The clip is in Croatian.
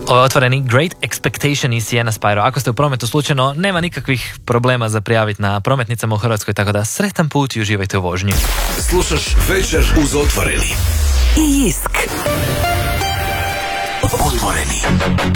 Ovo je Otvoreni, Great Expectation i Sienna Spyro. Ako ste u prometu slučajno, nema nikakvih problema za prijaviti na prometnicama u Hrvatskoj, tako da sretan put i uživajte u vožnji. Slušaš Večer uz Otvoreni. I Jisk. Otvoreni.